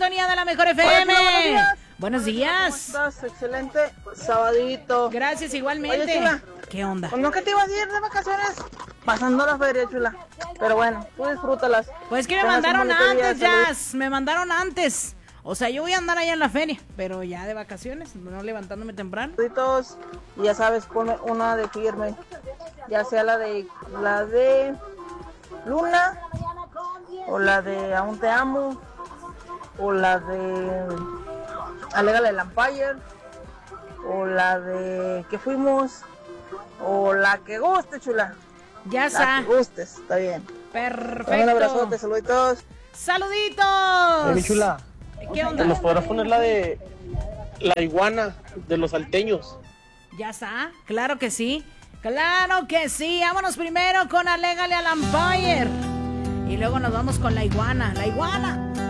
sintonía de la Mejor FM. Hola, buenos días. ¿Cómo estás? Excelente sabadito. Gracias, igualmente. Oye, chula, ¿qué onda? pues no que te ibas a ir de vacaciones pasando la feria, chula. Pero bueno, tú disfrútalas. Pues que me Tengas un mandaron bonito día, antes, Jazz. Me mandaron antes. O sea, yo voy a andar allá en la feria, pero ya de vacaciones, no levantándome temprano. saluditos. Y ya sabes, ponme una de firme. Ya sea la de Luna, o la de Aún te amo, o la de Alégale el Empire, o la de que fuimos, o la que guste, chula. Ya La está. que gustes, está bien. Perfecto. Un abrazote, saluditos. ¡Saluditos! Mi chula, ¿Qué onda? ¿nos podrás poner la de la iguana de los salteños? Ya está, claro que sí. Claro que sí. Vámonos primero con Alégale al Empire. Y luego nos vamos con la iguana. La iguana.